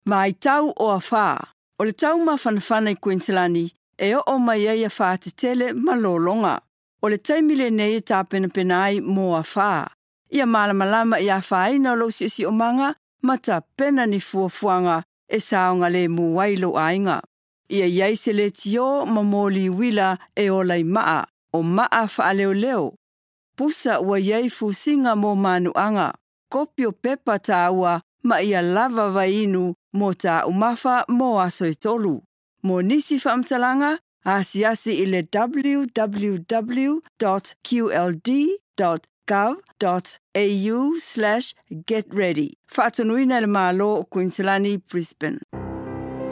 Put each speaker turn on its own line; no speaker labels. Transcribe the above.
Mai tau o a whā. O le tau mawhanawhana I Queenslandi, e o mai ai a whātetele malolonga. O le taimile nei tā pena ai mō a whā. Ia malamalama I a whāina lo si o manga, mata pena ni fuafuanga e saonga le muwailo ainga. Ia iai se le tio mamoli wila e o lai maa, o maa wha leo leo. Pusa ua iai fusinga mō manuanga. Kopio pepa tā ua ma ia lava vainu mō tā umafa mō aso e tolu. Mō nisi whaamtalanga, asiasi I le www.qld.gov.au/getready. Whaatanuina le mālo o Queenslandi, Brisbane.